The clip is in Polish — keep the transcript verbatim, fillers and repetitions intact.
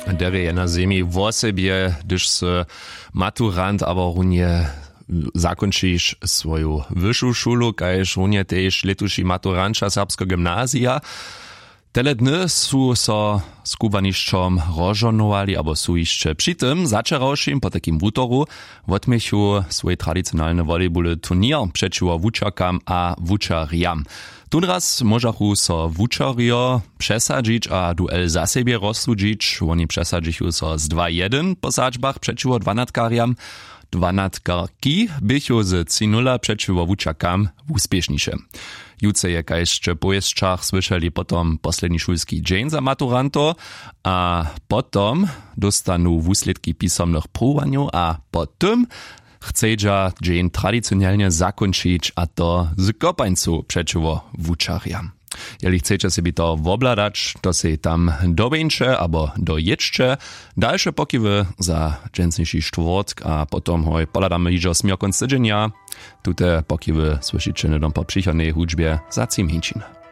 Dere je na zemi w osobie, gdyż se maturant, aber runie zakończysz swoją wyższą szulu, kajż runie też letuši maturanča serbskiego gimnazja. Tele dny su so z kubanišćom rozžonovali, abo su jeszcze przy tym zaczerałšim po takim wutoru wotmiechu swój tradycjonalny volejball turnier przeciwko wučakam a wučariam. Tunraz możachu so wučario przesadzić a duel za siebie rozsudzić. Oni przesadzichu so z dwa jeden po sadźbach przeciwko dwanatkarjam. Dwanatkarki bychu z trzy nula przeciwko wučakam uspieszniejsze. Juce je kajšće po ješćach słyszeli potom poslední šulski dzień za maturanto, a potom dostanu wusledki pisomnych próbaniu, a potom chcedža dzień tradycjonalnie zakończyć, a to z kopańcu przeciwko wučariam. Jeli chcecie sobie to wobladać, to se tam dobeńcze albo dojedźcie. Dalsze pokiwy za dżęsniejszy czwartk, a potom hoj poladamy iżo smiokąc tydzienia. Tute pokiwy słyszycie na dom po przychodnej hudźbie za cim hinčin.